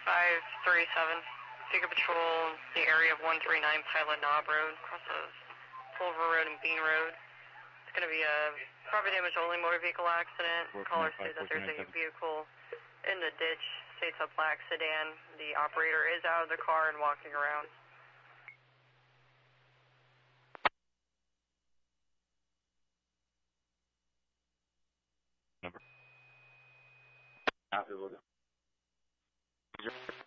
537. Vehicle patrol the area of 139 Pilot Knob Road, across of Pulver Road and Bean Road. It's going to be a property damage only motor vehicle accident. Caller says that there's a vehicle in the ditch. States a black sedan. The operator is out of the car and walking around. Number.